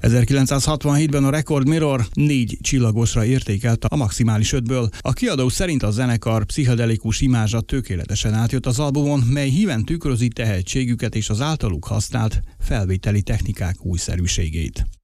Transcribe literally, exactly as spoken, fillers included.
ezerkilencszázhatvanhétben a Record Mirror négy csillagosra értékelte a maximális ötből. A kiadó szerint a zenekar pszichedelikus imázsa tökéletesen átjött az albumon, mely híven tükrözi tehetségüket és az általuk használt felvételi technikák újszerűségét.